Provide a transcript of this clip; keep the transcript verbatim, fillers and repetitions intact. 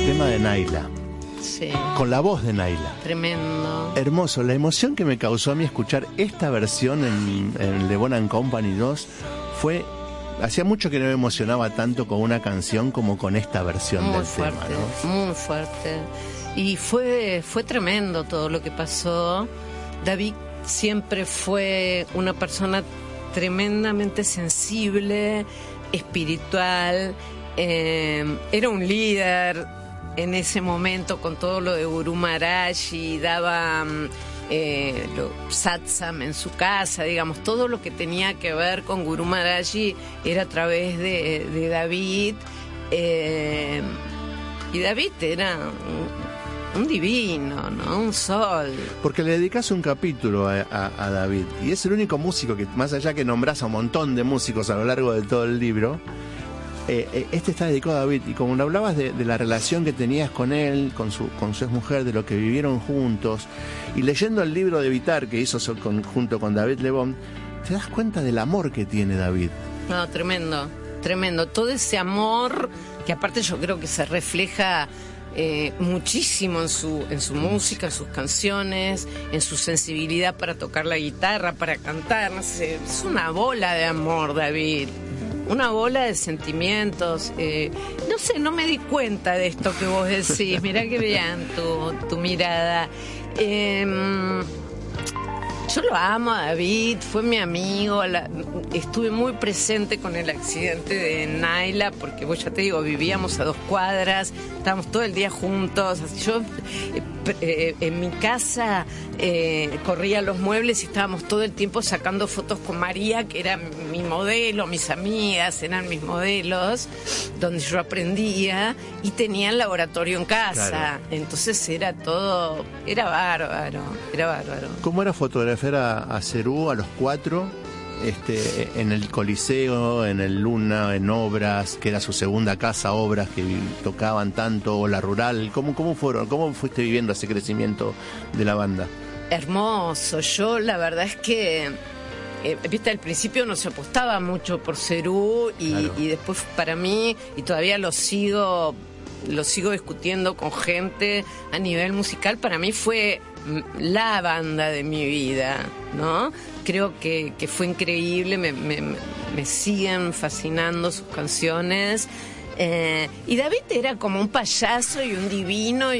tema de Naila. Sí. Con la voz de Naila. Tremendo. Hermoso. La emoción que me causó a mí escuchar esta versión en, en Le Bon and Company dos fue... Hacía mucho que no me emocionaba tanto con una canción como con esta versión muy del fuerte, tema, ¿no? Muy fuerte. Y fue, fue tremendo todo lo que pasó. David siempre fue una persona tremendamente sensible, espiritual, eh, era un líder en ese momento con todo lo de Guru Maharaj y daba eh, lo, satsam en su casa, digamos, todo lo que tenía que ver con Guru Maharaj era a través de, de David, eh, y David era un, un divino, ¿no? Un sol. Porque le dedicas un capítulo a, a, a David, y es el único músico que, más allá que nombras a un montón de músicos a lo largo de todo el libro, Eh, este está dedicado a David, y como hablabas de, de la relación que tenías con él, con su, con su exmujer, de lo que vivieron juntos, y leyendo el libro de Vitar que hizo con, junto con David Le Bon, te das cuenta del amor que tiene David. No, tremendo, tremendo. Todo ese amor que aparte yo creo que se refleja eh, muchísimo en su, en su música, en sus canciones, en su sensibilidad para tocar la guitarra, para cantar, no sé, es una bola de amor, David. Una bola de sentimientos. Eh, no sé, no me di cuenta de esto que vos decís. Mirá que bien tu, tu mirada. Eh, yo lo amo a David, fue mi amigo. La, estuve muy presente con el accidente de Naila, porque vos ya te digo, vivíamos a dos cuadras, estábamos todo el día juntos. Yo eh, eh, en mi casa eh, corría los muebles y estábamos todo el tiempo sacando fotos con María, que era mi modelo, mis amigas eran mis modelos, donde yo aprendía, y tenía el laboratorio en casa. Claro. Entonces era todo, era bárbaro, era bárbaro. ¿Cómo era fotografiar a, a Cerú, a los cuatro, este, en el Coliseo, en el Luna, en Obras, que era su segunda casa, Obras, que tocaban tanto, o La Rural? ¿Cómo, cómo fueron? ¿Cómo fuiste viviendo ese crecimiento de la banda? Hermoso. Yo la verdad es que eh, viste, al principio no se apostaba mucho por Cerú, y, claro. y después para mí, y todavía lo sigo lo sigo discutiendo con gente a nivel musical, para mí fue la banda de mi vida, ¿no? Creo que, que fue increíble, me, me, me siguen fascinando sus canciones, eh, y David era como un payaso y un divino.